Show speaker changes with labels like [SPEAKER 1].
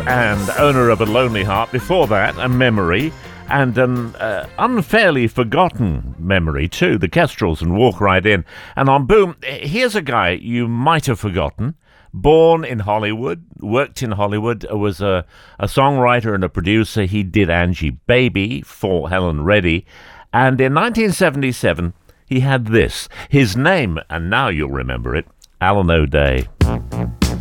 [SPEAKER 1] and owner of A Lonely Heart. Before that, A Memory, and an unfairly forgotten memory too, The Kestrels and Walk Right In. And on Boom, here's a guy you might have forgotten. Born in Hollywood, worked in Hollywood, was a songwriter and a producer. He did Angie Baby for Helen Reddy. And in 1977, he had this. His name, and now you'll remember it, Alan O'Day.